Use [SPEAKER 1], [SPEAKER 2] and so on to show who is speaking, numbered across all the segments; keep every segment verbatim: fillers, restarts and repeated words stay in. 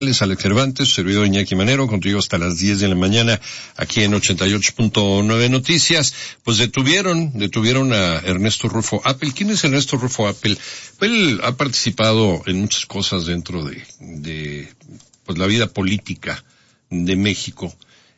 [SPEAKER 1] Alex Cervantes, su servidor Iñaki Manero, contigo hasta las diez de la mañana, aquí en ochenta y ocho punto nueve Noticias. Pues detuvieron, detuvieron a Ernesto Rufo Appel. ¿Quién es Ernesto Rufo Appel? Él ha participado en muchas cosas dentro de, de, pues la vida política de México,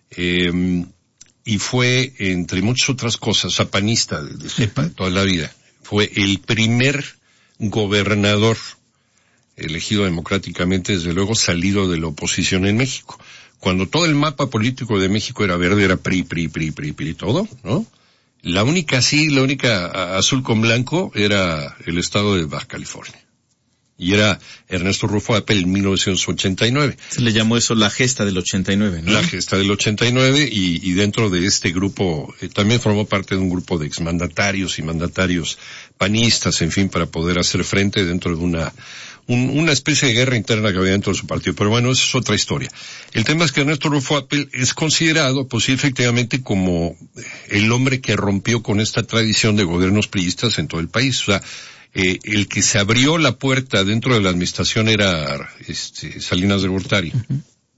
[SPEAKER 1] eh, y fue, entre muchas otras cosas, zapanista de, de cepa toda la vida. Fue el primer gobernador elegido democráticamente, desde luego salido de la oposición en México. Cuando todo el mapa político de México era verde, era P R I, P R I, P R I, P R I, P R I, todo, ¿no? La única, sí, la única azul con blanco era el estado de Baja California. Y era Ernesto Rufo Appel en mil novecientos ochenta y nueve.
[SPEAKER 2] Se le llamó eso la gesta del ochenta y nueve, ¿no?
[SPEAKER 1] La gesta del ochenta y nueve, y, y dentro de este grupo, eh, también formó parte de un grupo de exmandatarios y mandatarios panistas, en fin, para poder hacer frente dentro de una, un, una especie de guerra interna que había dentro de su partido. Pero bueno, esa es otra historia. El tema es que Ernesto Rufo Appel es considerado, pues sí, efectivamente, como el hombre que rompió con esta tradición de gobiernos priistas en todo el país. O sea, Eh, el que se abrió la puerta dentro de la administración era este, Salinas de Gortari, uh-huh.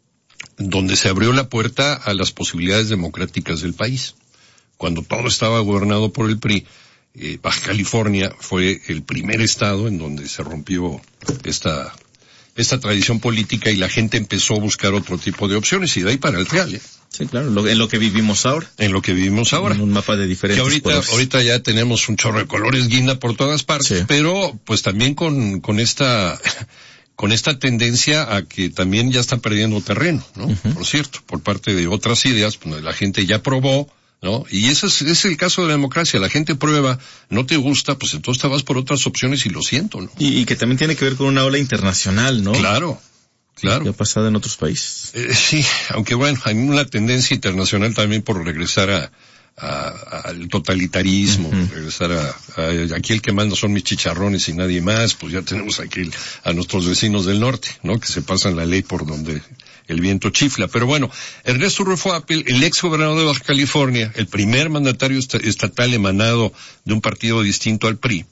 [SPEAKER 1] donde se abrió la puerta a las posibilidades democráticas del país. Cuando todo estaba gobernado por el P R I, eh, Baja California fue el primer estado en donde se rompió esta esta tradición política y la gente empezó a buscar otro tipo de opciones, y de ahí para el real, ¿eh?
[SPEAKER 2] Sí, claro, lo, en lo que vivimos ahora.
[SPEAKER 1] En lo que vivimos ahora.
[SPEAKER 2] En un mapa de diferentes
[SPEAKER 1] que ahorita,
[SPEAKER 2] colores.
[SPEAKER 1] ahorita ya tenemos un chorro de colores guinda por todas partes, sí. Pero pues también con, con esta, con esta tendencia a que también ya están perdiendo terreno, ¿no? Uh-huh. Por cierto, por parte de otras ideas, pues la gente ya probó, ¿no? Y ese es, ese es el caso de la democracia. La gente prueba, no te gusta, pues entonces te vas por otras opciones y lo siento, ¿no?
[SPEAKER 2] Y, y que también tiene que ver con una ola internacional, ¿no?
[SPEAKER 1] Claro. Claro.
[SPEAKER 2] ¿Qué ha pasado en otros países?
[SPEAKER 1] Eh, sí, aunque bueno, hay una tendencia internacional también por regresar a, a, a al totalitarismo, uh-huh. regresar a, a, aquí el que manda son mis chicharrones y nadie más, pues ya tenemos aquí el, a nuestros vecinos del norte, ¿no? Que se pasan la ley por donde el viento chifla. Pero bueno, Ernesto Rufo Appel, el ex gobernador de Baja California, el primer mandatario est- estatal emanado de un partido distinto al P R I,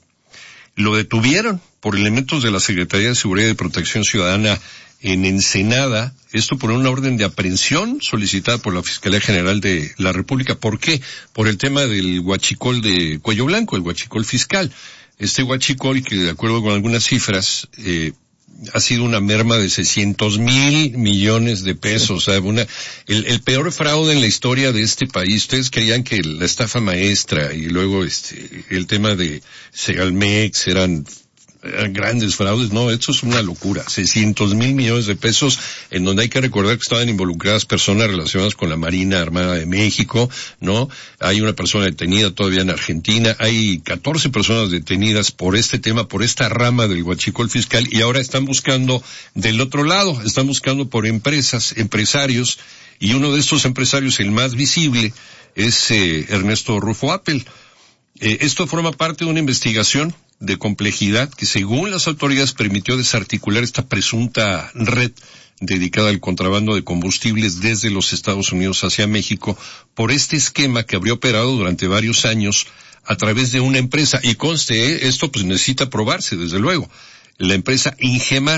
[SPEAKER 1] lo detuvieron por elementos de la Secretaría de Seguridad y Protección Ciudadana en Ensenada, esto por una orden de aprehensión solicitada por la Fiscalía General de la República. ¿Por qué? Por el tema del huachicol de cuello blanco, el huachicol fiscal. Este huachicol, que de acuerdo con algunas cifras, eh, ha sido una merma de seiscientos mil millones de pesos. Sí. O sea, una, el, el peor fraude en la historia de este país. Ustedes creían que la estafa maestra y luego este, el tema de Segalmex eran eran grandes fraudes. No, esto es una locura. seiscientos mil millones de pesos, en donde hay que recordar que estaban involucradas personas relacionadas con la Marina Armada de México, ¿no? Hay una persona detenida todavía en Argentina, hay catorce personas detenidas por este tema, por esta rama del huachicol fiscal, y ahora están buscando del otro lado, están buscando por empresas, empresarios, y uno de estos empresarios, el más visible, es eh, Ernesto Rufo Appel. Eh, esto forma parte de una investigación de complejidad que, según las autoridades, permitió desarticular esta presunta red dedicada al contrabando de combustibles desde los Estados Unidos hacia México, por este esquema que habría operado durante varios años a través de una empresa. Y conste, ¿eh? esto pues necesita probarse, desde luego. La empresa Ingemar,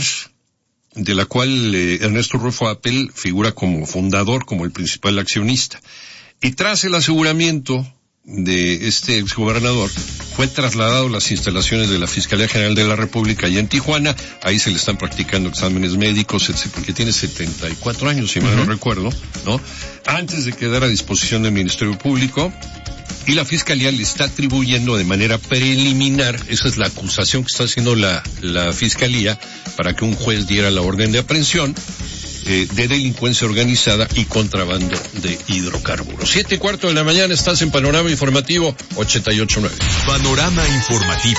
[SPEAKER 1] de la cual eh, Ernesto Rufo Appel figura como fundador, como el principal accionista. Y tras el aseguramiento de este exgobernador, fue trasladado a las instalaciones de la Fiscalía General de la República allá en Tijuana. Ahí se le están practicando exámenes médicos, porque tiene setenta y cuatro años, si mal uh-huh. no recuerdo, ¿no? Antes de quedar a disposición del Ministerio Público, y la Fiscalía le está atribuyendo de manera preliminar, esa es la acusación que está haciendo la, la Fiscalía, para que un juez diera la orden de aprehensión, Eh, de delincuencia organizada y contrabando de hidrocarburos. Siete y cuarto de la mañana, estás en Panorama Informativo ochenta y ocho nueve.
[SPEAKER 3] Panorama Informativo.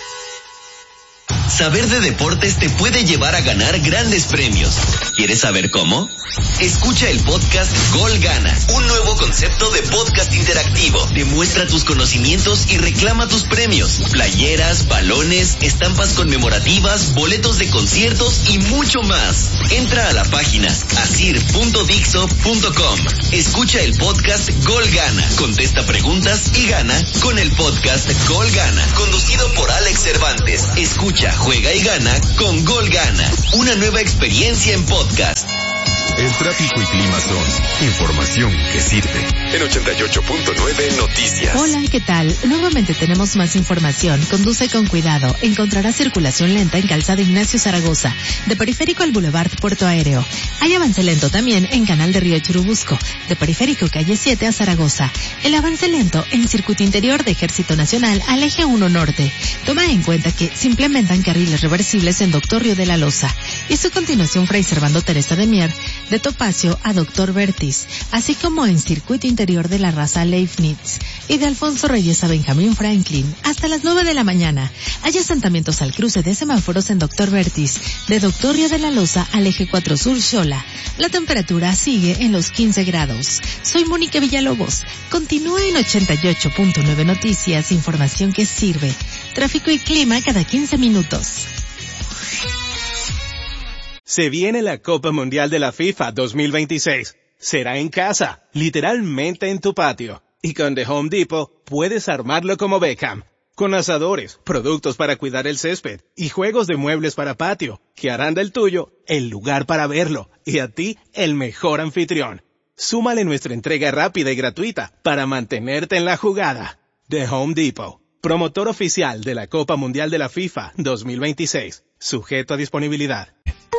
[SPEAKER 3] Saber de deportes te puede llevar a ganar grandes premios. ¿Quieres saber cómo? Escucha el podcast Gol Gana, un nuevo concepto de podcast interactivo. Demuestra tus conocimientos y reclama tus premios. Playeras, balones, estampas conmemorativas, boletos de conciertos y mucho más. Entra a la página asir punto dixo punto com. Escucha el podcast Gol Gana. Contesta preguntas y gana con el podcast Gol Gana. Conducido por Alex Cervantes. Escucha, juega y gana con Gol Gana. Una nueva experiencia en podcast.
[SPEAKER 4] El tráfico y clima son información que sirve. En ochenta y ocho punto nueve Noticias.
[SPEAKER 5] Hola, ¿qué tal? Nuevamente tenemos más información. Conduce con cuidado. Encontrarás circulación lenta en Calzada Ignacio Zaragoza, de Periférico al Boulevard Puerto Aéreo. Hay avance lento también en Canal de Río Churubusco, de Periférico Calle siete a Zaragoza. El avance lento en Circuito Interior de Ejército Nacional al Eje uno Norte. Toma en cuenta que se implementan carriles reversibles en Doctor Río de la Loza y su continuación Fray Servando Teresa de Mier, de Topacio a Doctor Vertis, así como en Circuito Interior de la Raza Leibniz y de Alfonso Reyes a Benjamín Franklin hasta las nueve de la mañana. Hay asentamientos al cruce de semáforos en Doctor Vertis, de Doctor Río de la Loza al Eje cuatro Sur Xola. La temperatura sigue en los quince grados. Soy Mónica Villalobos. Continúa en ochenta y ocho punto nueve Noticias, información que sirve. Tráfico y clima cada quince minutos.
[SPEAKER 6] Se viene la Copa Mundial de la FIFA dos mil veintiséis. Será en casa, literalmente en tu patio. Y con The Home Depot puedes armarlo como Beckham. Con asadores, productos para cuidar el césped y juegos de muebles para patio, que harán del tuyo el lugar para verlo y a ti el mejor anfitrión. Súmale nuestra entrega rápida y gratuita para mantenerte en la jugada. The Home Depot, promotor oficial de la Copa Mundial de la FIFA dos mil veintiséis. Sujeto a disponibilidad.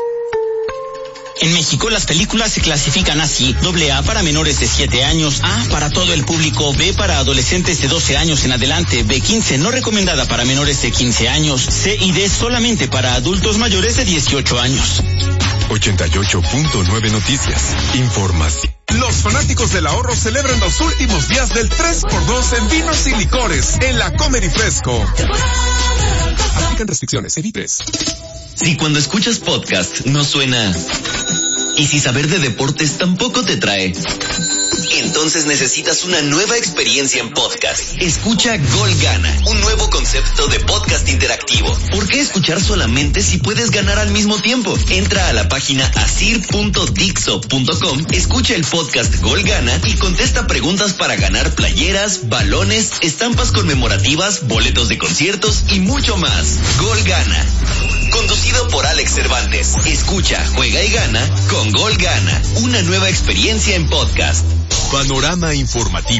[SPEAKER 7] En México las películas se clasifican así: doble A para menores de siete años, A para todo el público, B para adolescentes de doce años en adelante, B quince no recomendada para menores de quince años, C y D solamente para adultos mayores de dieciocho años.
[SPEAKER 4] ochenta y ocho punto nueve Noticias. Información.
[SPEAKER 8] Los fanáticos del ahorro celebran los últimos días del tres por dos en vinos y licores en la Comer y Fresco. Aplican restricciones, evites.
[SPEAKER 3] Si cuando escuchas podcast no suena, y si saber de deportes tampoco te trae, entonces necesitas una nueva experiencia en podcast. Escucha Gol Gana, un nuevo concepto de podcast interactivo. ¿Por qué escuchar solamente si puedes ganar al mismo tiempo? Entra a la página asir punto dixo punto com, escucha el podcast Gol Gana y contesta preguntas para ganar playeras, balones, estampas conmemorativas, boletos de conciertos y mucho más. Gol Gana, conducido por Alex Cervantes. Escucha, juega y gana con Gol Gana, una nueva experiencia en podcast.
[SPEAKER 4] Panorama informativo.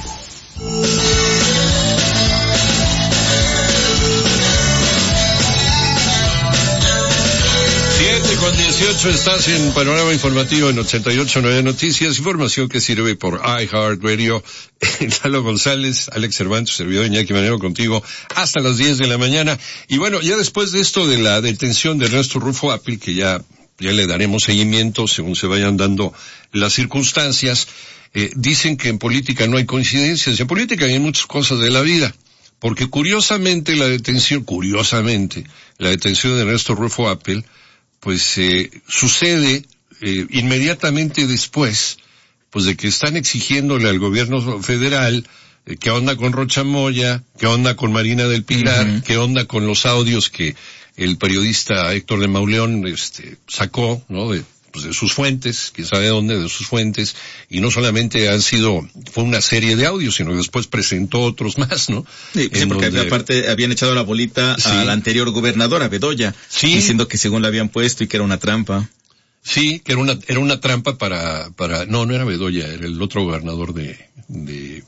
[SPEAKER 1] siete con dieciocho, estás en Panorama Informativo en ochenta y ocho punto nueve Noticias, información que sirve por iHeartRadio. Lalo González, Alex Cervantes, servidor Iñaki Manero contigo hasta las diez de la mañana. Y bueno, ya después de esto de la detención de Ernesto Rufo Apple, que ya, ya le daremos seguimiento según se vayan dando las circunstancias, eh, dicen que en política no hay coincidencias. En política hay muchas cosas de la vida. Porque curiosamente la detención, curiosamente, la detención de Ernesto Rufo Apple, pues eh, sucede eh, inmediatamente después, pues de que están exigiéndole al gobierno federal eh, qué onda con Rocha Moya, qué onda con Marina del Pilar, uh-huh. qué onda con los audios que el periodista Héctor de Mauleón este, sacó, ¿no? De, pues de sus fuentes, quién sabe dónde, de sus fuentes, y no solamente han sido, fue una serie de audios, sino que después presentó otros más, ¿no?
[SPEAKER 2] Sí, sí porque donde, aparte habían echado la bolita sí. a la anterior gobernadora, Bedoya, sí. diciendo que según la habían puesto y que era una trampa.
[SPEAKER 1] Sí, que era una, era una trampa para, para, no, no era Bedoya, era el otro gobernador de, de,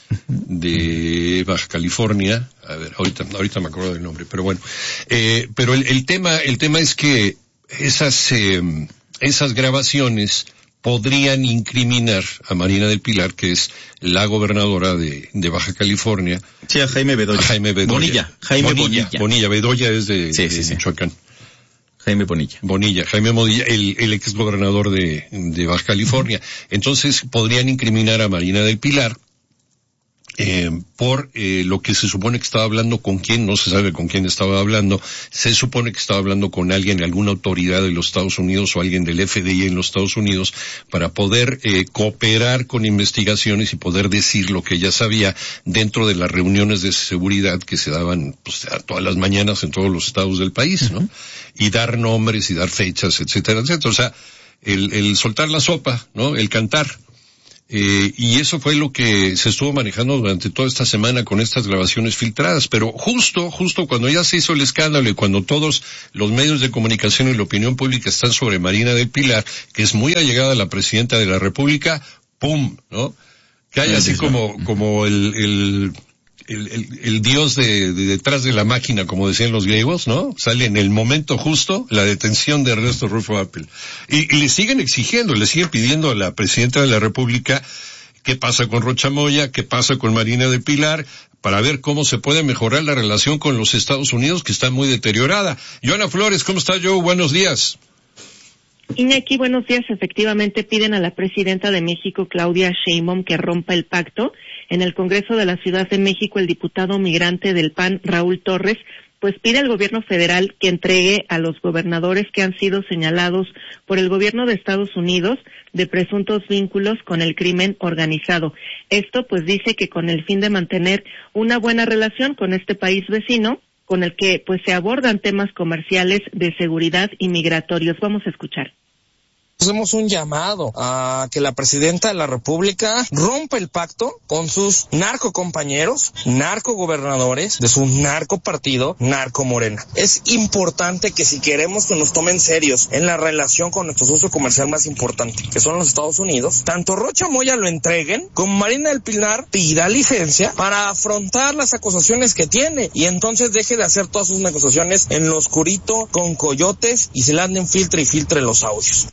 [SPEAKER 1] de Baja California. A ver, ahorita, ahorita me acuerdo del nombre, pero bueno. Eh, pero el, el tema, el tema es que esas, eh, esas grabaciones podrían incriminar a Marina del Pilar, que es la gobernadora de, de Baja California.
[SPEAKER 2] Sí, a Jaime Bedoya.
[SPEAKER 1] A Jaime Bedoya.
[SPEAKER 2] Bonilla. Jaime
[SPEAKER 1] Bonilla. Bonilla, Bonilla. Bedoya es de,
[SPEAKER 2] sí,
[SPEAKER 1] de
[SPEAKER 2] sí, sí.
[SPEAKER 1] Michoacán.
[SPEAKER 2] Jaime Bonilla.
[SPEAKER 1] Bonilla, Jaime Bonilla, el, el ex gobernador de, de Baja California. Entonces podrían incriminar a Marina del Pilar, eh, por eh, lo que se supone que estaba hablando con quién, no se sabe con quién estaba hablando, se supone que estaba hablando con alguien, alguna autoridad de los Estados Unidos o alguien del F B I en los Estados Unidos para poder eh, cooperar con investigaciones y poder decir lo que ella sabía dentro de las reuniones de seguridad que se daban pues, a todas las mañanas en todos los estados del país, ¿no? Y dar nombres y dar fechas, etcétera, etcétera. O sea, el, el soltar la sopa, ¿no? El cantar. Eh, y eso fue lo que se estuvo manejando durante toda esta semana con estas grabaciones filtradas. Pero justo, justo cuando ya se hizo el escándalo y cuando todos los medios de comunicación y la opinión pública están sobre Marina del Pilar, que es muy allegada a la presidenta de la República, ¡pum!, ¿no? Que hay así como, como el, el, el, el, el dios de, de detrás de la máquina, como decían los griegos, ¿no? Sale en el momento justo la detención de Ernesto Rufo Appel. Y, y le siguen exigiendo, le siguen pidiendo a la presidenta de la República qué pasa con Rocha Moya, qué pasa con Marina del Pilar, para ver cómo se puede mejorar la relación con los Estados Unidos, que está muy deteriorada. Joana Flores, ¿cómo está, Joe? Buenos días.
[SPEAKER 9] Iñaki, buenos días. Efectivamente, piden a la presidenta de México, Claudia Sheinbaum, que rompa el pacto. En el Congreso de la Ciudad de México, el diputado migrante del P A N, Raúl Torres, pues pide al gobierno federal que entregue a los gobernadores que han sido señalados por el gobierno de Estados Unidos de presuntos vínculos con el crimen organizado. Esto, pues, dice que con el fin de mantener una buena relación con este país vecino, con el que pues se abordan temas comerciales, de seguridad y migratorios. Vamos a escuchar.
[SPEAKER 10] Hacemos un llamado a que la presidenta de la República rompa el pacto con sus narcocompañeros, narcogobernadores de su narcopartido, Narco Morena. Es importante que si queremos que nos tomen serios en la relación con nuestro socio comercial más importante, que son los Estados Unidos, tanto Rocha Moya lo entreguen, como Marina del Pilar pida licencia para afrontar las acusaciones que tiene, y entonces deje de hacer todas sus negociaciones en lo oscurito con coyotes y se le anden filtre y filtre los audios.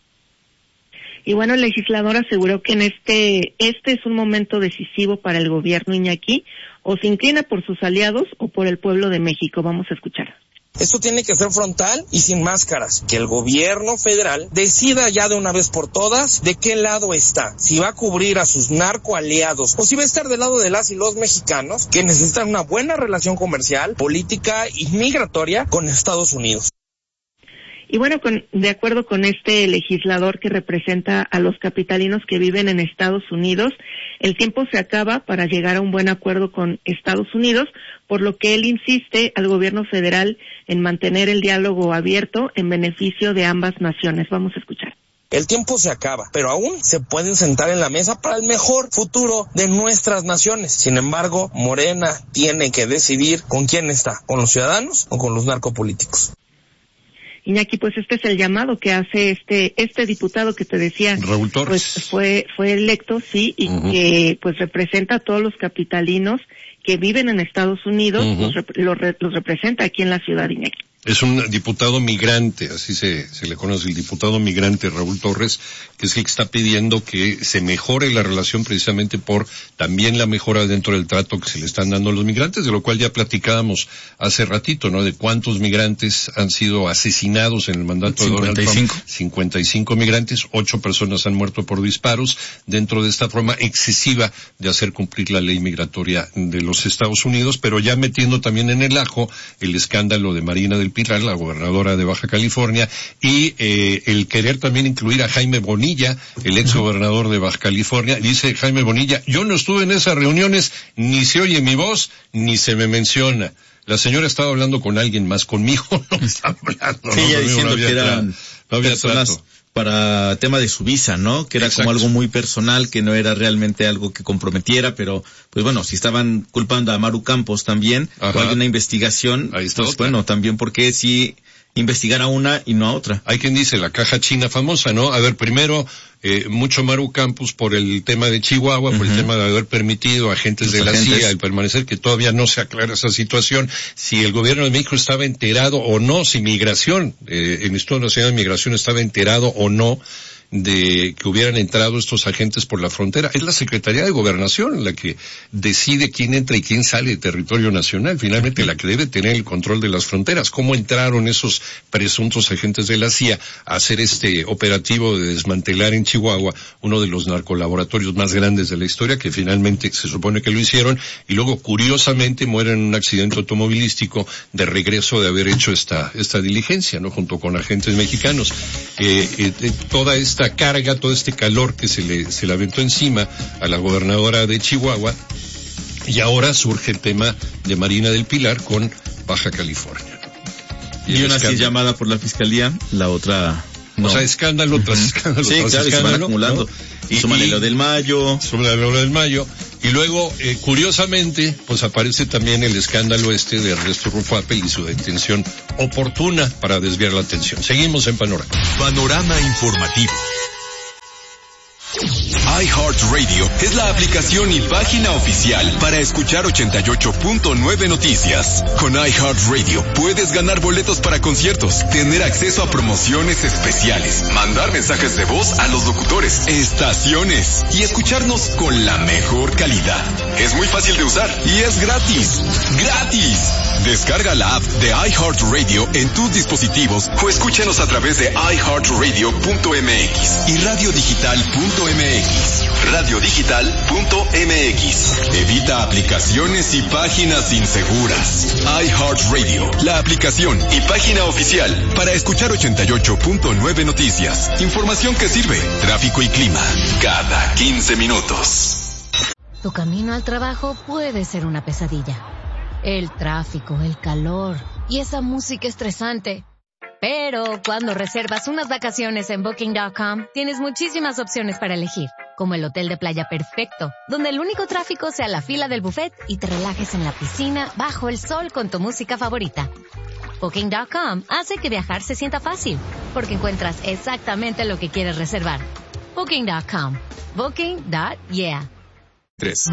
[SPEAKER 9] Y bueno, el legislador aseguró que en este, este es un momento decisivo para el gobierno, Iñaki, o se inclina por sus aliados o por el pueblo de México. Vamos a escuchar.
[SPEAKER 10] Esto tiene que ser frontal y sin máscaras. Que el gobierno federal decida ya de una vez por todas de qué lado está. Si va a cubrir a sus narcoaliados o si va a estar del lado de las y los mexicanos que necesitan una buena relación comercial, política y migratoria con Estados Unidos.
[SPEAKER 9] Y bueno, con, de acuerdo con este legislador que representa a los capitalinos que viven en Estados Unidos, el tiempo se acaba para llegar a un buen acuerdo con Estados Unidos, por lo que él insiste al gobierno federal en mantener el diálogo abierto en beneficio de ambas naciones. Vamos a escuchar.
[SPEAKER 10] El tiempo se acaba, pero aún se pueden sentar en la mesa para el mejor futuro de nuestras naciones. Sin embargo, Morena tiene que decidir con quién está, con los ciudadanos o con los narcopolíticos.
[SPEAKER 9] Iñaki, pues este es el llamado que hace este este diputado que te decía,
[SPEAKER 1] Raúl Torres,
[SPEAKER 9] pues fue fue electo, sí, y uh-huh. que pues representa a todos los capitalinos que viven en Estados Unidos, uh-huh. los, los, los representa aquí en la ciudad, Iñaki.
[SPEAKER 1] Es un diputado migrante, así se, se le conoce, el diputado migrante Raúl Torres, que es el que está pidiendo que se mejore la relación precisamente por también la mejora dentro del trato que se le están dando a los migrantes, de lo cual ya platicábamos hace ratito, ¿no? De cuántos migrantes han sido asesinados en el mandato
[SPEAKER 2] cincuenta y cinco.
[SPEAKER 1] de Donald Trump. cincuenta y cinco migrantes, ocho personas han muerto por disparos dentro de esta forma excesiva de hacer cumplir la ley migratoria de los Estados Unidos, pero ya metiendo también en el ajo el escándalo de Marina del Pilar, la gobernadora de Baja California, y eh, el querer también incluir a Jaime Bonilla, el ex gobernador de Baja California. Dice Jaime Bonilla, yo no estuve en esas reuniones, ni se oye mi voz, ni se me menciona. La señora estaba hablando con alguien más, conmigo no está hablando.
[SPEAKER 2] Sí,
[SPEAKER 1] ¿no?
[SPEAKER 2] ya diciendo
[SPEAKER 1] no
[SPEAKER 2] que eran
[SPEAKER 1] no había
[SPEAKER 2] personas
[SPEAKER 1] trato.
[SPEAKER 2] Para tema de su visa, ¿no? Que era Exacto. como algo muy personal, que no era realmente algo que comprometiera, pero pues bueno, si estaban culpando a Maru Campos también, Ajá. o hay una investigación,
[SPEAKER 1] Ahí está
[SPEAKER 2] pues
[SPEAKER 1] otra.
[SPEAKER 2] bueno, también porque si investigar a una y no a otra.
[SPEAKER 1] Hay quien dice la caja china famosa, ¿no? A ver, primero, eh, mucho Maru Campos por el tema de Chihuahua, uh-huh. por el tema de haber permitido a agentes Los de la agentes. C I A el permanecer, que todavía no se aclara esa situación, si el gobierno de México estaba enterado o no, si migración, eh, el Instituto Nacional de Migración estaba enterado o no de que hubieran entrado estos agentes por la frontera. Es la Secretaría de Gobernación la que decide quién entra y quién sale de territorio nacional, finalmente la que debe tener el control de las fronteras. ¿Cómo entraron esos presuntos agentes de la C I A a hacer este operativo de desmantelar en Chihuahua uno de los narcolaboratorios más grandes de la historia, que finalmente se supone que lo hicieron, y luego curiosamente mueren en un accidente automovilístico de regreso de haber hecho esta esta diligencia, ¿no? Junto con agentes mexicanos. Eh, eh, eh, toda esta carga, todo este calor que se le, se le aventó encima a la gobernadora de Chihuahua, y ahora surge el tema de Marina del Pilar con Baja California.
[SPEAKER 2] Y, y una sí llamada por la fiscalía, la otra
[SPEAKER 1] No. O sea, escándalo uh-huh. tras escándalo
[SPEAKER 2] sí,
[SPEAKER 1] tras
[SPEAKER 2] claro,
[SPEAKER 1] escándalo.
[SPEAKER 2] Y se van acumulando.
[SPEAKER 1] ¿no? Y,
[SPEAKER 2] súmale lo del mayo.
[SPEAKER 1] Súmale lo del mayo. Y luego, eh, curiosamente, pues aparece también el escándalo este de Ernesto Ruffapel y su detención oportuna para desviar la atención. Seguimos en Panorama.
[SPEAKER 4] Panorama informativo. iHeartRadio es la aplicación y página oficial para escuchar ochenta y ocho punto nueve Noticias. Con iHeartRadio puedes ganar boletos para conciertos, tener acceso a promociones especiales, mandar mensajes de voz a los locutores, estaciones y escucharnos con la mejor calidad. Es muy fácil de usar y es gratis. ¡Gratis! Descarga la app de iHeartRadio en tus dispositivos o escúchanos a través de i heart radio punto m x y radio digital punto m x. radio digital punto m x. Evita aplicaciones y páginas inseguras. iHeartRadio, la aplicación y página oficial para escuchar ochenta y ocho punto nueve Noticias. Información que sirve. Tráfico y clima cada quince minutos.
[SPEAKER 11] Tu camino al trabajo puede ser una pesadilla. El tráfico, el calor y esa música estresante. Pero cuando reservas unas vacaciones en Booking punto com, tienes muchísimas opciones para elegir, como el hotel de playa perfecto, donde el único tráfico sea la fila del buffet y te relajes en la piscina bajo el sol con tu música favorita. Booking punto com hace que viajar se sienta fácil, porque encuentras exactamente lo que quieres reservar. Booking punto com. Booking punto yeah.
[SPEAKER 12] tres.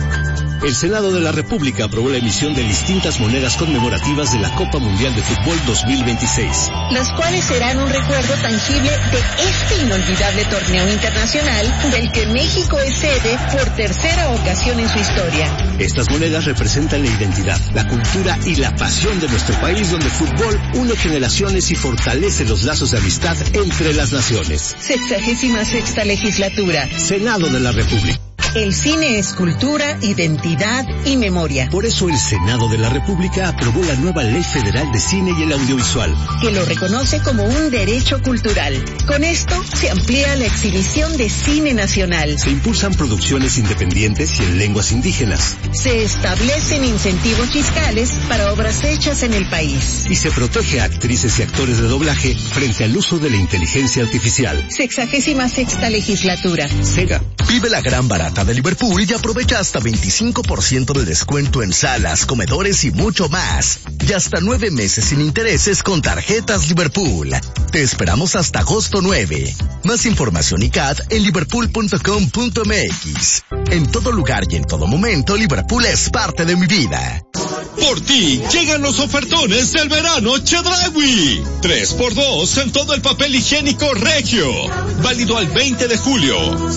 [SPEAKER 12] El Senado de la República aprobó la emisión de distintas monedas conmemorativas de la Copa Mundial de Fútbol dos mil veintiséis.
[SPEAKER 13] Las cuales serán un recuerdo tangible de este inolvidable torneo internacional del que México es sede por tercera ocasión en su historia.
[SPEAKER 12] Estas monedas representan la identidad, la cultura y la pasión de nuestro país, donde el fútbol une generaciones y fortalece los lazos de amistad entre las naciones.
[SPEAKER 13] Sexagésima sexta legislatura.
[SPEAKER 12] Senado de la República.
[SPEAKER 13] El cine es cultura, identidad y memoria.
[SPEAKER 12] Por eso el Senado de la República aprobó la nueva Ley Federal de Cine y el Audiovisual,
[SPEAKER 13] que lo reconoce como un derecho cultural. Con esto se amplía la exhibición de cine nacional.
[SPEAKER 12] Se impulsan producciones independientes y en lenguas indígenas.
[SPEAKER 13] Se establecen incentivos fiscales para obras hechas en el país.
[SPEAKER 12] Y se protege a actrices y actores de doblaje frente al uso de la inteligencia artificial.
[SPEAKER 13] Sexagésima sexta legislatura.
[SPEAKER 12] Sega.
[SPEAKER 14] Vive la gran barata de Liverpool y aprovecha hasta veinticinco por ciento de descuento en salas, comedores y mucho más. Y hasta nueve meses sin intereses con tarjetas Liverpool. Te esperamos hasta agosto nueve. Más información y C A D en liverpool punto com punto m x. En todo lugar y en todo momento, Liverpool es parte de mi vida.
[SPEAKER 15] Por ti, llegan los ofertones del verano Chedraui. tres por dos en todo el papel higiénico Regio. Válido al veinte de julio.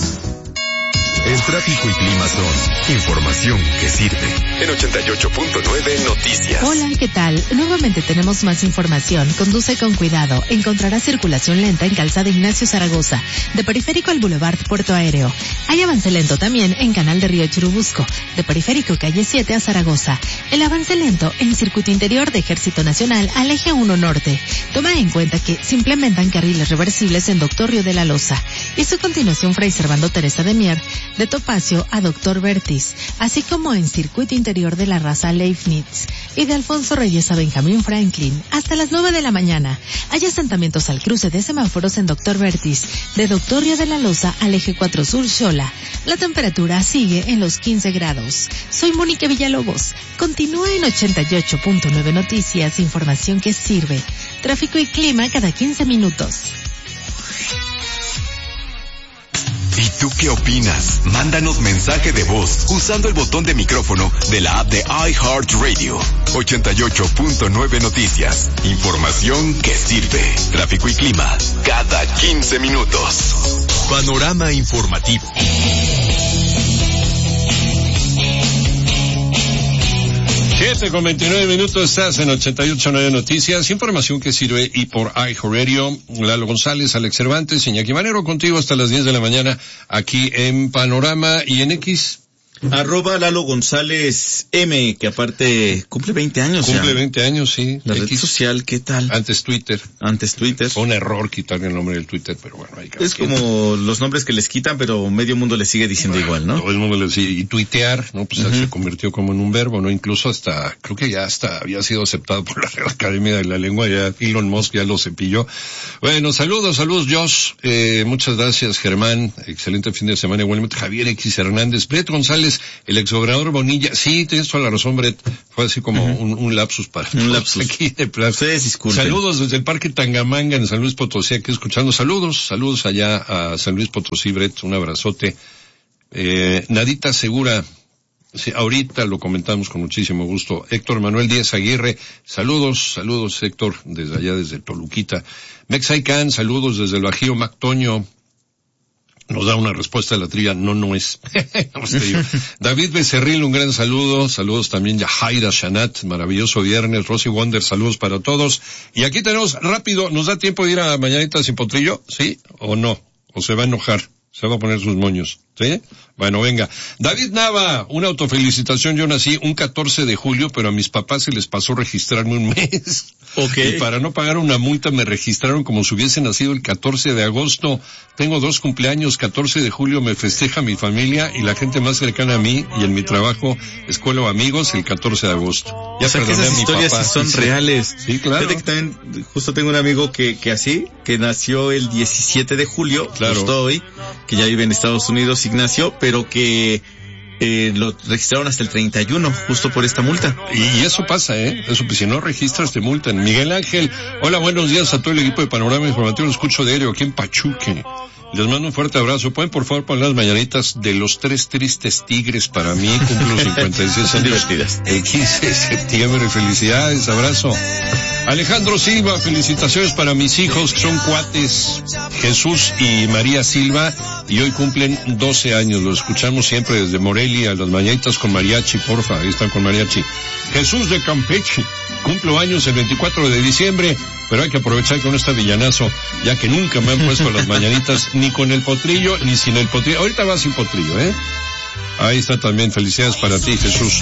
[SPEAKER 4] El tráfico y clima son información que sirve. En ochenta y ocho punto nueve Noticias.
[SPEAKER 5] Hola, ¿qué tal? Nuevamente tenemos más información. Conduce con cuidado. Encontrarás circulación lenta en Calzada Ignacio Zaragoza, de Periférico al Boulevard Puerto Aéreo. Hay avance lento también en Canal de Río Churubusco, de Periférico Calle siete a Zaragoza. El avance lento en Circuito Interior de Ejército Nacional al Eje uno Norte. Toma en cuenta que se implementan carriles reversibles en Doctor Río de la Loza. Y su continuación Fray Servando Teresa de Mier, de Topacio a Doctor Vertis, así como en Circuito Interior de la Raza Leibniz y de Alfonso Reyes a Benjamín Franklin hasta las nueve de la mañana. Hay asentamientos al cruce de semáforos en Doctor Vertis, de Doctor Río de la Loza al Eje cuatro Sur Xola. La temperatura sigue en los quince grados. Soy Mónica Villalobos. Continúa en ochenta y ocho punto nueve Noticias, información que sirve. Tráfico y clima cada quince minutos.
[SPEAKER 4] ¿Y tú qué opinas? Mándanos mensaje de voz usando el botón de micrófono de la app de iHeartRadio. ochenta y ocho punto nueve Noticias. Información que sirve. Tráfico y clima cada quince minutos. Panorama informativo.
[SPEAKER 1] siete con veintinueve minutos, estás en ochenta y ocho punto nueve Noticias, información que sirve y por iHeartRadio. Lalo González, Alex Cervantes, Iñaki Manero, contigo hasta las diez de la mañana, aquí en Panorama y en X.
[SPEAKER 2] Arroba Lalo González M, que aparte cumple veinte años
[SPEAKER 1] Cumple
[SPEAKER 2] ya.
[SPEAKER 1] veinte años, sí.
[SPEAKER 2] La
[SPEAKER 1] X.
[SPEAKER 2] red social, ¿qué tal?
[SPEAKER 1] Antes Twitter.
[SPEAKER 2] Antes Twitter.
[SPEAKER 1] Fue un error quitarle el nombre del Twitter, pero bueno, hay que...
[SPEAKER 2] Es como los nombres que les quitan, pero medio mundo le sigue diciendo bueno, igual, ¿no?
[SPEAKER 1] Todo el mundo le sigue. Y tuitear, ¿no? Pues uh-huh. se convirtió como en un verbo, ¿no? Incluso hasta, creo que ya hasta había sido aceptado por la Real Academia de la Lengua, ya Elon Musk ya lo cepilló. Bueno, saludos, saludos, Josh. Eh, muchas gracias, Germán. Excelente fin de semana. Igualmente, Javier X. Hernández. Brett González, el exgobernador Bonilla. Sí, tienes toda la razón, Brett. Fue así como uh-huh. un, un lapsus para
[SPEAKER 2] un lapsus
[SPEAKER 1] aquí de plaza.
[SPEAKER 2] Ustedes disculpen.
[SPEAKER 1] Saludos desde el Parque Tangamanga en San Luis Potosí, aquí escuchando. Saludos, saludos allá a San Luis Potosí, Brett. Un abrazote. Eh, Nadita Segura. Sí, ahorita lo comentamos con muchísimo gusto. Héctor Manuel Díaz Aguirre, saludos, saludos Héctor, desde allá, desde Toluquita. Mexaican, saludos desde el Bajío. Mactoño nos da una respuesta de la trilla, no, no es. David Becerril, un gran saludo. Saludos también Yahaira Shanat, maravilloso viernes. Rosy Wonder, saludos para todos. Y aquí tenemos, rápido, ¿nos da tiempo de ir a Mañanitas sin Potrillo? ¿Sí o no? ¿O se va a enojar? Se va a poner sus moños, ¿sí? Bueno, venga. David Nava, una autofelicitación. Yo nací un catorce de julio, pero a mis papás se les pasó registrarme un mes.
[SPEAKER 2] Okay.
[SPEAKER 1] Y para no pagar una multa me registraron como si hubiese nacido el catorce de agosto. Tengo dos cumpleaños, catorce de julio me festeja mi familia y la gente más cercana a mí y en mi trabajo, escuela o amigos, el catorce de agosto.
[SPEAKER 2] Ya o sea que esas historias sí son
[SPEAKER 1] sí,
[SPEAKER 2] reales.
[SPEAKER 1] Sí, claro.
[SPEAKER 2] Fíjate que también, justo tengo un amigo que, que así, que nació el diecisiete de julio,
[SPEAKER 1] claro.
[SPEAKER 2] Justo hoy, que ya vive en Estados Unidos, Ignacio, pero que eh, lo registraron hasta el treinta y uno, justo por esta multa.
[SPEAKER 1] Y eso pasa, ¿eh? Eso, pues si no registras, te multan. Miguel Ángel, hola, buenos días a todo el equipo de Panorama Informativo, lo escucho diario aquí en Pachuque. Les mando un fuerte abrazo. ¿Pueden, por favor, poner las mañanitas de los tres tristes tigres para mí? Cumplo cincuenta y seis años. El quince de septiembre. Felicidades, abrazo. Alejandro Silva, felicitaciones para mis hijos, que son cuates, Jesús y María Silva, y hoy cumplen doce años. Los escuchamos siempre desde Morelia, las mañanitas con mariachi, porfa, ahí están con mariachi. Jesús de Campeche, cumplo años el veinticuatro de diciembre, pero hay que aprovechar que no está villanazo, ya que nunca me han puesto las mañanitas, ni con el potrillo, ni sin el potrillo. Ahorita va sin potrillo, ¿eh? Ahí está también, felicidades para ti, Jesús.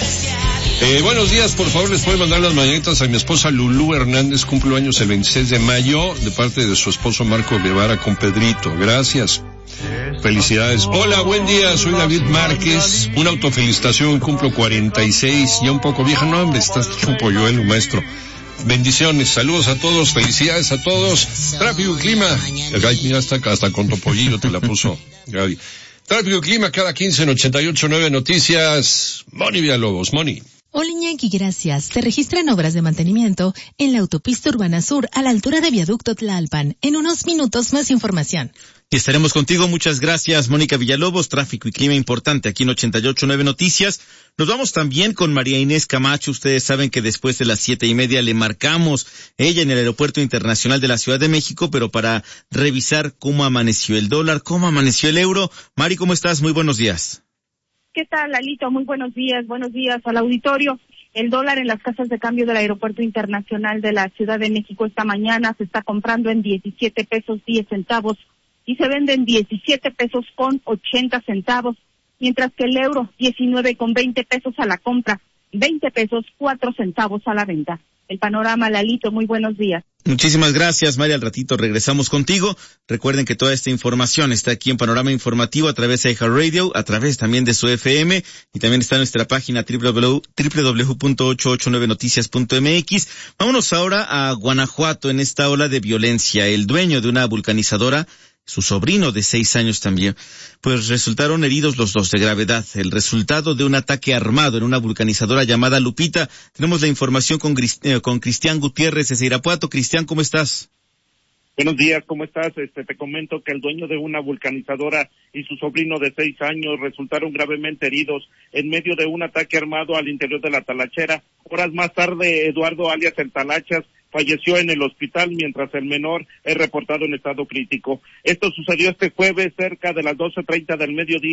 [SPEAKER 1] Eh, buenos días, por favor, les puedo mandar las mañanitas a mi esposa Lulú Hernández, cumple años el veintiséis de mayo, de parte de su esposo Marco Guevara con Pedrito. Gracias. Felicidades. Hola, buen día, soy David Márquez, una autofelicitación, cumplo cuarenta y seis, ya un poco vieja, no, hombre, estás hecho un polluelo, maestro. Bendiciones, saludos a todos, felicidades a todos. Tráfico y clima. Ay, mira, hasta, hasta con topollillo te la puso Gaby. Tráfico y clima cada quince en ochenta y ocho punto nueve Noticias. Moni Villalobos, Moni.
[SPEAKER 5] Hola Iñaki, gracias. Se registran obras de mantenimiento en la autopista Urbana Sur a la altura de Viaducto Tlalpan. En unos minutos más información.
[SPEAKER 2] Y estaremos contigo. Muchas gracias, Mónica Villalobos. Tráfico y clima importante aquí en ochenta y ocho punto nueve Noticias. Nos vamos también con María Inés Camacho. Ustedes saben que después de las siete y media le marcamos ella en el Aeropuerto Internacional de la Ciudad de México, pero para revisar cómo amaneció el dólar, cómo amaneció el euro. Mari, ¿cómo estás? Muy buenos días.
[SPEAKER 16] ¿Qué tal, Lalito? Muy buenos días. Buenos días al auditorio. El dólar en las casas de cambio del Aeropuerto Internacional de la Ciudad de México esta mañana se está comprando en diecisiete pesos diez centavos y se vende en diecisiete pesos con ochenta centavos, mientras que el euro diecinueve con veinte pesos a la compra, veinte pesos cuatro centavos a la venta. El panorama, Lalito, muy buenos días.
[SPEAKER 2] Muchísimas gracias, María. Al ratito regresamos contigo. Recuerden que toda esta información está aquí en Panorama Informativo a través de iHeartRadio, a través también de su F M, y también está en nuestra página doble u doble u doble u punto ochocientos ochenta y nueve noticias punto m x. Vámonos ahora a Guanajuato en esta ola de violencia. El dueño de una vulcanizadora, su sobrino de seis años también, pues resultaron heridos los dos de gravedad. El resultado de un ataque armado en una vulcanizadora llamada Lupita. Tenemos la información con, eh, con Cristian Gutiérrez desde Irapuato. Cristian, ¿cómo estás?
[SPEAKER 17] Buenos días, ¿cómo estás? Este, te comento que el dueño de una vulcanizadora y su sobrino de seis años resultaron gravemente heridos en medio de un ataque armado al interior de la talachera. Horas más tarde, Eduardo alias El Talachas falleció en el hospital, mientras el menor es reportado en estado crítico. Esto sucedió este jueves cerca de las doce treinta del mediodía,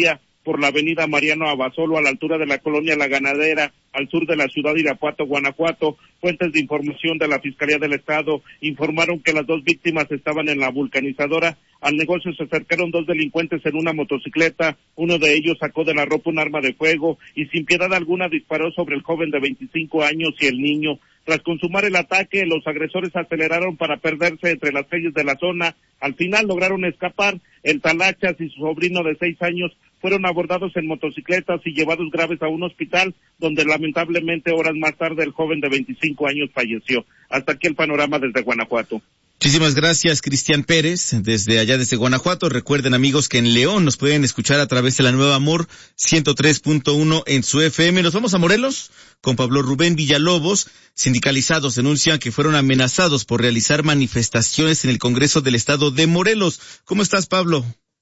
[SPEAKER 17] por la avenida Mariano Abasolo a la altura de la colonia La Ganadera, al sur de la ciudad de Irapuato, Guanajuato. Fuentes de información de la Fiscalía del Estado informaron que las dos víctimas estaban en la vulcanizadora. Al negocio se acercaron dos delincuentes en una motocicleta. Uno de ellos sacó de la ropa un arma de fuego y sin piedad alguna disparó sobre el joven de veinticinco años y el niño. Tras consumar el ataque, los agresores aceleraron para perderse entre las calles de la zona. Al final lograron escapar. El Talachas y su sobrino de seis años fueron abordados en motocicletas y llevados graves a un hospital, donde lamentablemente horas más tarde el joven de veinticinco años falleció. Hasta aquí el panorama desde Guanajuato.
[SPEAKER 2] Muchísimas gracias, Cristian Pérez, desde allá, desde Guanajuato. Recuerden, amigos, que en León nos pueden escuchar a través de la Nueva Amor ciento tres punto uno en su F M. Nos vamos a Morelos con Pablo Rubén Villalobos. Sindicalizados denuncian que fueron amenazados por realizar manifestaciones en el Congreso del Estado de Morelos. ¿Cómo estás, Pablo?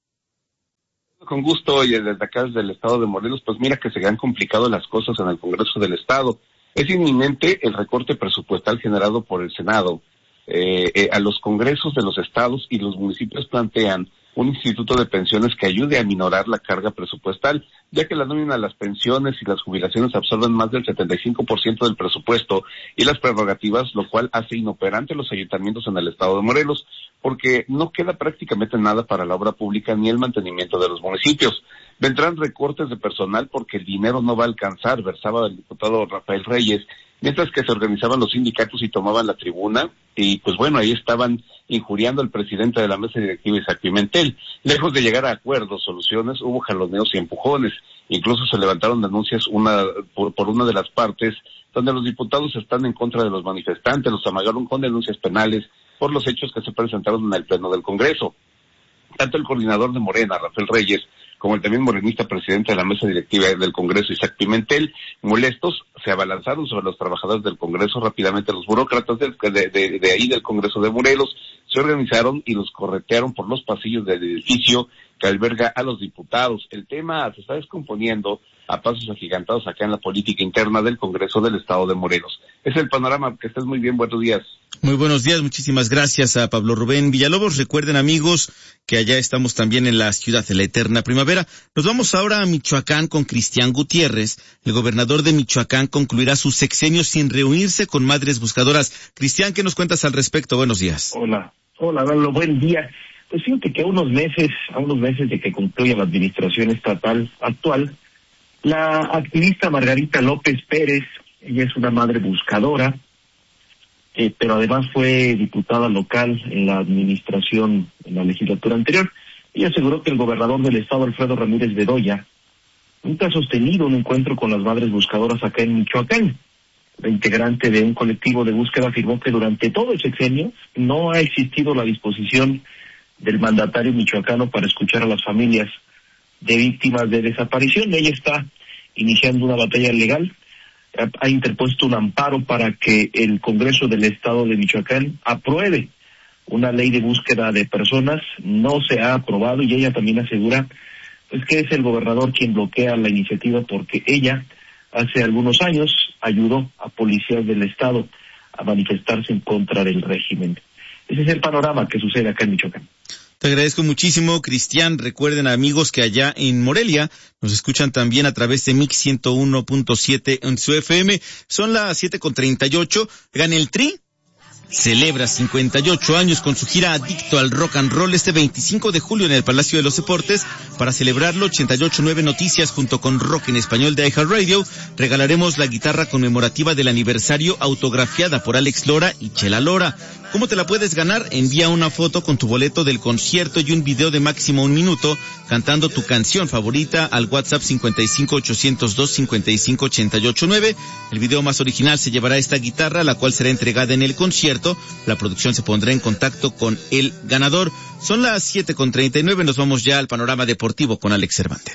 [SPEAKER 18] Con gusto, y desde acá, desde el Estado de Morelos, pues mira que se han complicado las cosas en el Congreso del Estado. Es inminente el recorte presupuestal generado por el Senado. Eh, eh, a los congresos de los estados y los municipios plantean un instituto de pensiones que ayude a minorar la carga presupuestal, ya que la nómina de las pensiones y las jubilaciones absorben más del setenta y cinco por ciento del presupuesto y las prerrogativas, lo cual hace inoperante los ayuntamientos en el estado de Morelos, porque no queda prácticamente nada para la obra pública ni el mantenimiento de los municipios. Vendrán recortes de personal porque el dinero no va a alcanzar, versaba el diputado Rafael Reyes, mientras que se organizaban los sindicatos y tomaban la tribuna, y pues bueno, ahí estaban injuriando al presidente de la mesa directiva, Isaac Pimentel. Lejos de llegar a acuerdos, soluciones, hubo jaloneos y empujones. Incluso se levantaron denuncias una por, por una de las partes, donde los diputados están en contra de los manifestantes, los amagaron con denuncias penales por los hechos que se presentaron en el Pleno del Congreso. Tanto el coordinador de Morena, Rafael Reyes, como el también morenista presidente de la mesa directiva del Congreso, Isaac Pimentel, molestos, se abalanzaron sobre los trabajadores del Congreso. Rápidamente los burócratas de, de, de, de ahí del Congreso de Morelos se organizaron y los corretearon por los pasillos del edificio que alberga a los diputados. El tema se está descomponiendo a pasos agigantados acá en la política interna del Congreso del Estado de Morelos. Es el panorama. Que estés muy bien, buenos días.
[SPEAKER 2] Muy buenos días, muchísimas gracias a Pablo Rubén Villalobos. Recuerden, amigos, que allá estamos también en la ciudad de la eterna primavera. Nos vamos ahora a Michoacán con Cristian Gutiérrez. El gobernador de Michoacán concluirá su sexenio sin reunirse con madres buscadoras. Cristian, ¿qué nos cuentas al respecto? Buenos días.
[SPEAKER 19] Hola, hola, Lalo, buen día. Pues fíjate que a unos meses, a unos meses de que concluya la administración estatal actual, la activista Margarita López Pérez, ella es una madre buscadora, eh, pero además fue diputada local en la administración, en la legislatura anterior. Ella aseguró que el gobernador del estado, Alfredo Ramírez Bedoya, nunca ha sostenido un encuentro con las madres buscadoras acá en Michoacán. La integrante de un colectivo de búsqueda afirmó que durante todo el sexenio no ha existido la disposición del mandatario michoacano para escuchar a las familias de víctimas de desaparición. Ella está iniciando una batalla legal, ha interpuesto un amparo para que el Congreso del Estado de Michoacán apruebe una ley de búsqueda de personas. No se ha aprobado y ella también asegura pues que es el gobernador quien bloquea la iniciativa porque ella hace algunos años ayudó a policías del Estado a manifestarse en contra del régimen. Ese es el panorama que sucede acá en Michoacán.
[SPEAKER 2] Te agradezco muchísimo, Cristian. Recuerden, amigos, que allá en Morelia nos escuchan también a través de Mix ciento uno punto siete en su F M. Son las siete con treinta y ocho. Gana el Tri. Celebra cincuenta y ocho años con su gira Adicto al Rock and Roll este veinticinco de julio en el Palacio de los Deportes. Para celebrarlo, ochenta y ocho punto nueve Noticias junto con Rock en Español de iHeartRadio regalaremos la guitarra conmemorativa del aniversario autografiada por Alex Lora y Chela Lora. ¿Cómo te la puedes ganar? Envía una foto con tu boleto del concierto y un video de máximo un minuto cantando tu canción favorita al WhatsApp cincuenta y cinco ochocientos dos cincuenta y cinco ochenta y ocho nueve. El video más original se llevará esta guitarra, la cual será entregada en el concierto. La producción se pondrá en contacto con el ganador. Son las siete con treinta y nueve. Nos vamos ya al panorama deportivo con Alex Cervantes.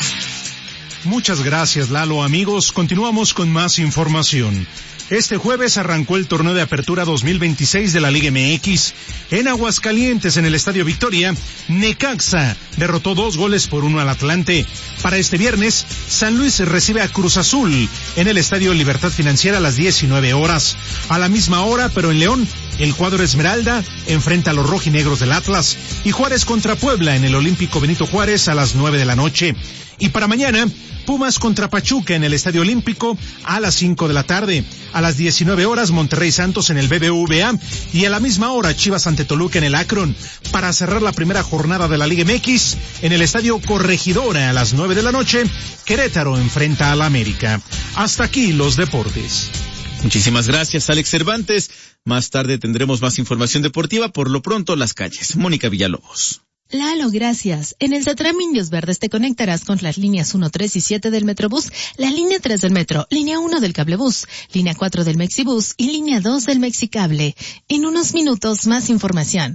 [SPEAKER 20] Muchas gracias, Lalo. Amigos, continuamos con más información. Este jueves arrancó el torneo de apertura dos mil veintiséis de la Liga M X. En Aguascalientes, en el Estadio Victoria, Necaxa derrotó dos goles por uno al Atlante. Para este viernes, San Luis recibe a Cruz Azul en el Estadio Libertad Financiera a las diecinueve horas. A la misma hora, pero en León, El cuadro Esmeralda enfrenta a los rojinegros del Atlas y Juárez contra Puebla en el Olímpico Benito Juárez a las nueve de la noche. Y para mañana, Pumas contra Pachuca en el Estadio Olímpico a las cinco de la tarde. A las diecinueve horas, Monterrey Santos en el B B V A y a la misma hora, Chivas ante Toluca en el Akron. Para cerrar la primera jornada de la Liga M X, en el Estadio Corregidora a las nueve de la noche, Querétaro enfrenta al América. Hasta aquí los deportes.
[SPEAKER 2] Muchísimas gracias, Alex Cervantes. Más tarde tendremos más información deportiva. Por lo pronto, las calles. Mónica Villalobos.
[SPEAKER 5] Lalo, gracias. En el Tetram Indios Verdes te conectarás con las líneas uno, tres y siete del Metrobús, la línea tres del Metro, línea uno del Cablebús, línea cuatro del Mexibús y línea dos del Mexicable. En unos minutos, más información.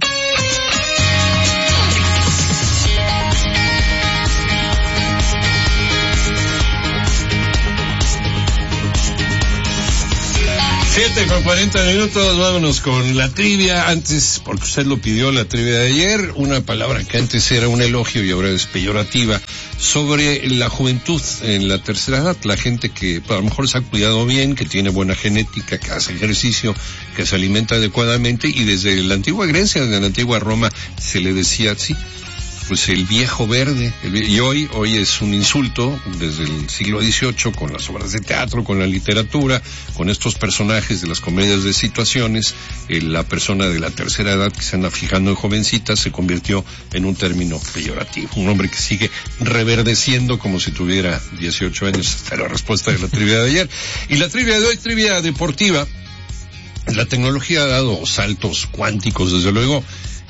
[SPEAKER 1] Siete con cuarenta minutos, vámonos con la trivia. Antes, porque usted lo pidió, la trivia de ayer, una palabra que antes era un elogio y ahora es peyorativa, sobre la juventud en la tercera edad, la gente que a lo mejor se ha cuidado bien, que tiene buena genética, que hace ejercicio, que se alimenta adecuadamente, y desde la antigua Grecia, desde la antigua Roma, se le decía así, pues el viejo verde, el, y hoy, hoy es un insulto desde el siglo dieciocho, con las obras de teatro, con la literatura, con estos personajes de las comedias de situaciones, eh, la persona de la tercera edad que se anda fijando en jovencitas se convirtió en un término peyorativo, un hombre que sigue reverdeciendo como si tuviera dieciocho años. Esta es la respuesta de la trivia de ayer. Y la trivia de hoy, trivia deportiva. La tecnología ha dado saltos cuánticos, desde luego,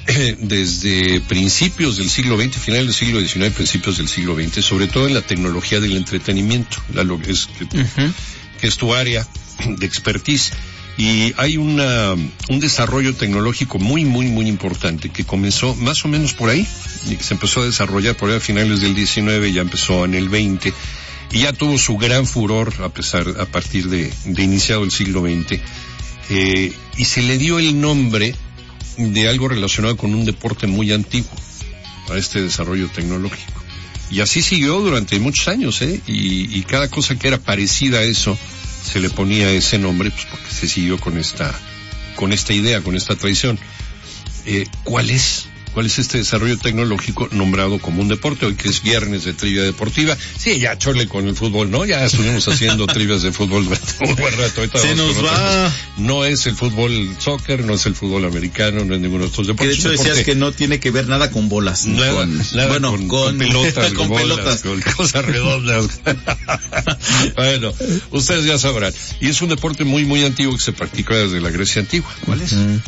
[SPEAKER 1] desde principios del siglo veinte, finales del siglo diecinueve, principios del siglo veinte, sobre todo en la tecnología del entretenimiento, la, lo que, es, que, uh-huh. que es tu área de expertise. Y hay una, un desarrollo tecnológico muy, muy, muy importante que comenzó más o menos por ahí, y que se empezó a desarrollar por ahí a finales del diecinueve, ya empezó en el veinte, y ya tuvo su gran furor a pesar, a partir de, de iniciado el siglo veinte, eh, y se le dio el nombre de algo relacionado con un deporte muy antiguo a este desarrollo tecnológico. Y así siguió durante muchos años, ¿eh? Y, y cada cosa que era parecida a eso se le ponía ese nombre, pues porque se siguió con esta, con esta idea, con esta tradición. Eh, ¿cuál es? ¿Cuál es este desarrollo tecnológico nombrado como un deporte? Hoy que es viernes de trivia deportiva. Sí, ya chole con el fútbol, ¿no? Ya estuvimos haciendo trivias de fútbol durante un buen rato. Ahorita
[SPEAKER 2] se nos va.
[SPEAKER 1] No es el fútbol soccer, no es el fútbol americano, no es ninguno de estos deportes.
[SPEAKER 2] Que de hecho decías que no tiene que ver nada con bolas.
[SPEAKER 1] Nada,
[SPEAKER 2] con,
[SPEAKER 1] nada
[SPEAKER 2] bueno,
[SPEAKER 1] con,
[SPEAKER 2] con,
[SPEAKER 1] con pelotas,
[SPEAKER 2] con,
[SPEAKER 1] bolas,
[SPEAKER 2] pelotas.
[SPEAKER 1] Con cosas redondas. Bueno, ustedes ya sabrán. Y es un deporte muy, muy antiguo que se practica desde la Grecia antigua. ¿Cuál es?
[SPEAKER 2] Mm.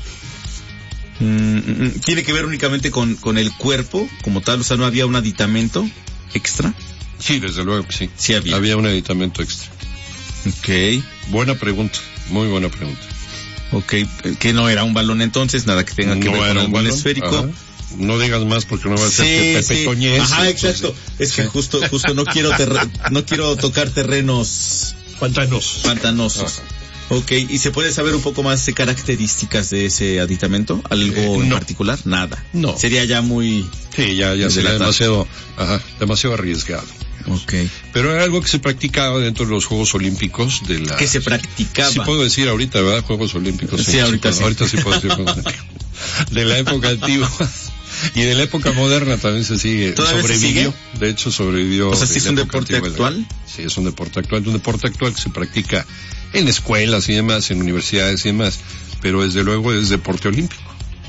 [SPEAKER 2] Mm, ¿Tiene que ver únicamente con, con el cuerpo como tal? O sea, ¿no había un aditamento extra?
[SPEAKER 1] Sí, desde luego que sí.
[SPEAKER 2] Sí había.
[SPEAKER 1] Había un aditamento extra.
[SPEAKER 2] Ok.
[SPEAKER 1] Buena pregunta, muy buena pregunta.
[SPEAKER 2] Ok, que no era un balón entonces, nada que tenga que
[SPEAKER 1] no
[SPEAKER 2] ver con
[SPEAKER 1] era
[SPEAKER 2] el
[SPEAKER 1] un balón
[SPEAKER 2] esférico.
[SPEAKER 1] Ajá. No digas más porque no va a ser
[SPEAKER 2] sí,
[SPEAKER 1] que Pepe
[SPEAKER 2] sí.
[SPEAKER 1] Toñez.
[SPEAKER 2] Ajá, exacto. Es que justo, justo no quiero terre- no quiero tocar terrenos
[SPEAKER 1] pantanosos.
[SPEAKER 2] Pantanosos. Ajá. Ok, ¿y se puede saber un poco más de características de ese aditamento? ¿Algo eh, no. en particular? Nada.
[SPEAKER 1] No.
[SPEAKER 2] Sería ya muy...
[SPEAKER 1] Sí, ya, ya sería demasiado, ajá, demasiado arriesgado.
[SPEAKER 2] Ok.
[SPEAKER 1] Pero era algo que se practicaba dentro de los Juegos Olímpicos de la...
[SPEAKER 2] ¿Qué se practicaba?
[SPEAKER 1] Sí puedo decir ahorita, ¿verdad? Juegos Olímpicos.
[SPEAKER 2] Sí, sí ahorita sí.
[SPEAKER 1] Ahorita sí puedo decir Juegos Olímpicos. De la época antigua. Y de la época moderna también se sigue.
[SPEAKER 2] ¿Todavía
[SPEAKER 1] sobrevivió.
[SPEAKER 2] Se sigue?
[SPEAKER 1] De hecho, sobrevivió.
[SPEAKER 2] O sea, ¿sí es un deporte actual?
[SPEAKER 1] De, sí, es un deporte actual. Un deporte actual que se practica en escuelas y demás, en universidades y demás. Pero desde luego es deporte olímpico.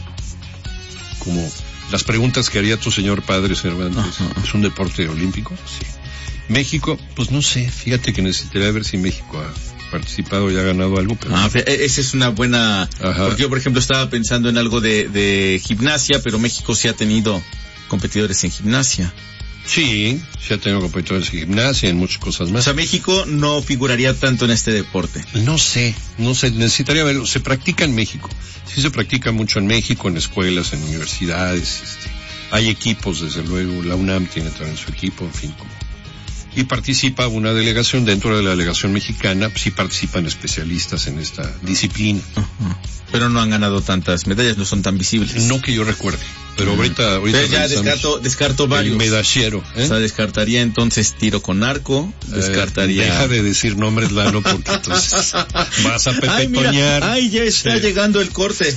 [SPEAKER 1] Como las preguntas que haría tu señor padre Cervantes. Ajá. ¿Es un deporte olímpico? Sí. México, pues no sé. Fíjate que necesitaría ver si México ha participado y ha ganado algo. Pero
[SPEAKER 2] ah, esa es una buena...
[SPEAKER 1] Ajá.
[SPEAKER 2] Porque yo, por ejemplo, estaba pensando en algo de, de gimnasia, pero México sí ha tenido competidores en gimnasia.
[SPEAKER 1] Sí, sí ha tenido competidores en gimnasia y en muchas cosas más.
[SPEAKER 2] O sea, México no figuraría tanto en este deporte.
[SPEAKER 1] No sé, no sé, necesitaría verlo. Se practica en México. Sí se practica mucho en México, en escuelas, en universidades. Este, hay equipos, desde luego. La UNAM tiene también su equipo, en fin, como y participa una delegación. Dentro de la delegación mexicana sí participan especialistas en esta disciplina.
[SPEAKER 2] Uh-huh. Pero no han ganado tantas medallas, no son tan visibles.
[SPEAKER 1] No que yo recuerde, pero ahorita... ahorita
[SPEAKER 2] pero ya descarto, descarto varios.
[SPEAKER 1] El medallero. ¿eh?
[SPEAKER 2] O sea, descartaría entonces tiro con arco, descartaría...
[SPEAKER 1] Eh, deja de decir nombres, Lalo, porque entonces vas a pepetonear.
[SPEAKER 2] Ay, ay, ya está sí. llegando el corte.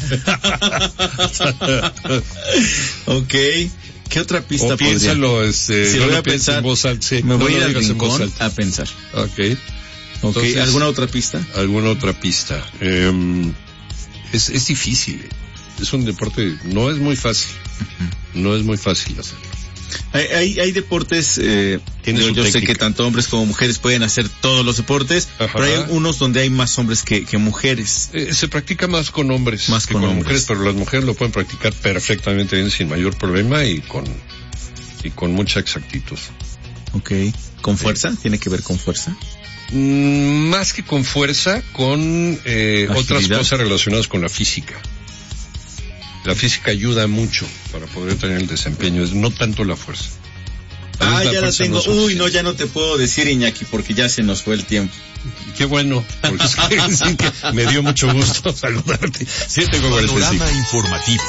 [SPEAKER 2] Ok. ¿Qué otra pista
[SPEAKER 1] o piénsalo,
[SPEAKER 2] podría?
[SPEAKER 1] este,
[SPEAKER 2] si
[SPEAKER 1] no
[SPEAKER 2] lo voy
[SPEAKER 1] lo
[SPEAKER 2] a pensar,
[SPEAKER 1] en voz alta, sí,
[SPEAKER 2] me
[SPEAKER 1] no
[SPEAKER 2] voy a ir al
[SPEAKER 1] digas en voz
[SPEAKER 2] rincón
[SPEAKER 1] alta.
[SPEAKER 2] a pensar.
[SPEAKER 1] Ok.
[SPEAKER 2] Ok, ¿alguna otra pista?
[SPEAKER 1] ¿Alguna otra pista? Eh, es, es difícil. Es un deporte, no es muy fácil. Uh-huh. No es muy fácil hacerlo.
[SPEAKER 2] Hay, hay, hay deportes, eh, yo, yo sé que tanto hombres como mujeres pueden hacer todos los deportes, Ajá. pero hay unos donde hay más hombres que, que mujeres.
[SPEAKER 1] Eh, se practica más con hombres
[SPEAKER 2] más
[SPEAKER 1] que
[SPEAKER 2] con,
[SPEAKER 1] con
[SPEAKER 2] hombres.
[SPEAKER 1] mujeres, pero las mujeres lo pueden practicar perfectamente bien, sin mayor problema y con, y con mucha exactitud.
[SPEAKER 2] Ok. ¿Con fuerza? Sí. ¿Tiene que ver con fuerza?
[SPEAKER 1] Mm, más que con fuerza, con eh, otras cosas relacionadas con la física. La física ayuda mucho para poder tener el desempeño, no tanto la fuerza.
[SPEAKER 2] Ah, la ya la tengo. No Uy, no, ya no te puedo decir, Iñaki, porque ya se nos fue el tiempo.
[SPEAKER 1] Qué bueno, porque es que, sí, que me dio mucho gusto saludarte. Sí, tengo
[SPEAKER 4] Panorama informativo.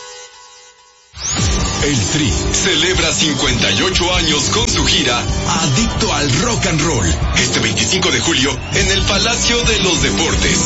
[SPEAKER 4] El Tri celebra cincuenta y ocho años con su gira Adicto al Rock and Roll, este veinticinco de julio en el Palacio de los Deportes.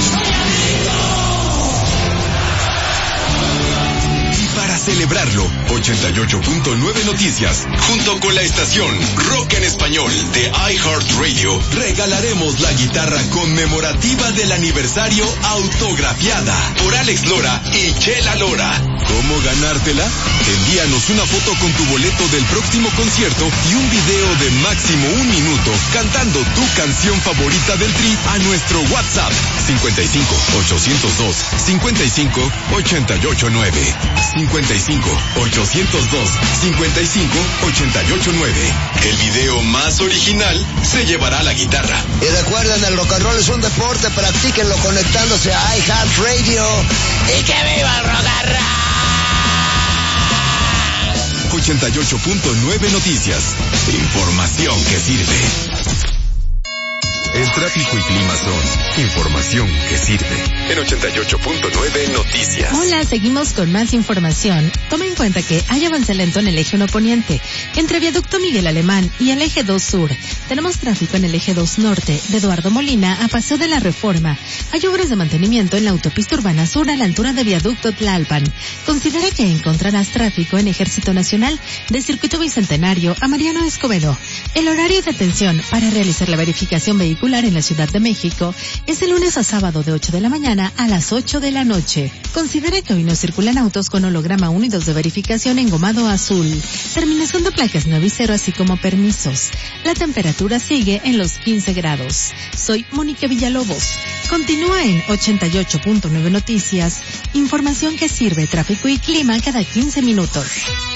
[SPEAKER 4] Para celebrarlo, ochenta y ocho punto nueve Noticias, junto con la estación Rock en Español de iHeartRadio, regalaremos la guitarra conmemorativa del aniversario autografiada por Alex Lora y Chela Lora. ¿Cómo ganártela? Envíanos una foto con tu boleto del próximo concierto y un video de máximo un minuto cantando tu canción favorita del Tri a nuestro WhatsApp cincuenta y cinco, ochocientos dos, cincuenta y cinco, ochenta y ocho nueve. cincuenta y cinco, ochocientos dos, cincuenta y cinco, ochenta y ocho nueve. El video más original se llevará la guitarra.
[SPEAKER 21] Y recuerden, el rock and roll es un deporte, practíquenlo conectándose a iHeartRadio. ¡Y que viva el rock and roll!
[SPEAKER 4] ochenta y ocho punto nueve Noticias. Información que sirve. El tráfico y clima son información que sirve. En ochenta y ocho punto nueve Noticias.
[SPEAKER 5] Hola, seguimos con más información. Toma en cuenta que hay avance lento en el eje uno poniente, entre Viaducto Miguel Alemán y el eje dos sur. Tenemos tráfico en el eje dos norte, de Eduardo Molina a Paseo de la Reforma. Hay obras de mantenimiento en la autopista urbana sur a la altura de Viaducto Tlalpan. Considera que encontrarás tráfico en Ejército Nacional de Circuito Bicentenario a Mariano Escobedo. El horario de atención para realizar la verificación vehicular en la Ciudad de México es de lunes a sábado de ocho de la mañana a las ocho de la noche. Considere que hoy no circulan autos con holograma uno y dos de verificación engomado azul. Terminación de placas nueve y cero, así como permisos. La temperatura sigue en los quince grados. Soy Mónica Villalobos. Continúa en ochenta y ocho punto nueve Noticias. Información que sirve, tráfico y clima cada quince minutos.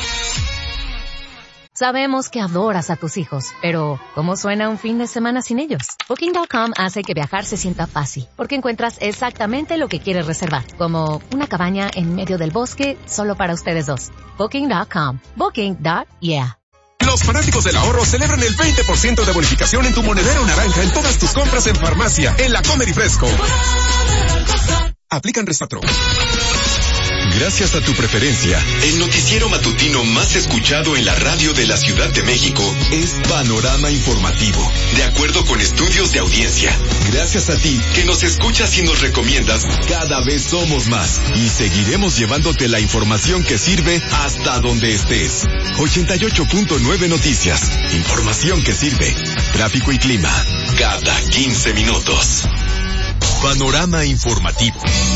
[SPEAKER 11] Sabemos que adoras a tus hijos, pero ¿cómo suena un fin de semana sin ellos? Booking punto com hace que viajar se sienta fácil, porque encuentras exactamente lo que quieres reservar, como una cabaña en medio del bosque solo para ustedes dos. Booking punto com. Booking punto yeah.
[SPEAKER 8] Los fanáticos del ahorro celebran el veinte por ciento de bonificación en tu monedero naranja en todas tus compras en farmacia, en la Comer y Fresco. Aplican Restatro.
[SPEAKER 4] Gracias a tu preferencia, el noticiero matutino más escuchado en la radio de la Ciudad de México es Panorama Informativo, de acuerdo con estudios de audiencia. Gracias a ti, que nos escuchas y nos recomiendas, cada vez somos más y seguiremos llevándote la información que sirve hasta donde estés. ochenta y ocho punto nueve Noticias, información que sirve. Tráfico y clima, cada quince minutos. Panorama Informativo.